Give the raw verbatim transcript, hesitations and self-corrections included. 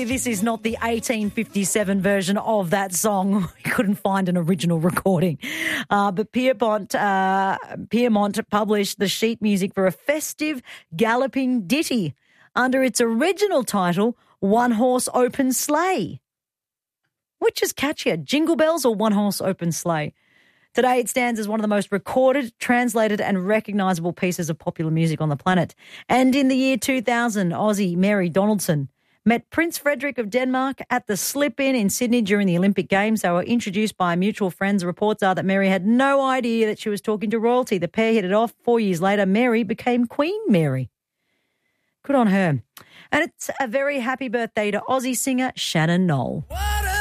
Sadly, this is not the eighteen fifty-seven version of that song. We couldn't find an original recording. Uh, but Pierpont, uh, Piermont published the sheet music for a festive galloping ditty under its original title, One Horse Open Sleigh. Which is catchier, Jingle Bells or One Horse Open Sleigh? Today it stands as one of the most recorded, translated and recognisable pieces of popular music on the planet. And in the year two thousand, Aussie Mary Donaldson met Prince Frederick of Denmark at the Slip-In in Sydney during the Olympic Games. They were introduced by mutual friends. Reports are that Mary had no idea that she was talking to royalty. The pair hit it off. Four years later, Mary became Queen Mary. Good on her. And it's a very happy birthday to Aussie singer Shannon Noll. What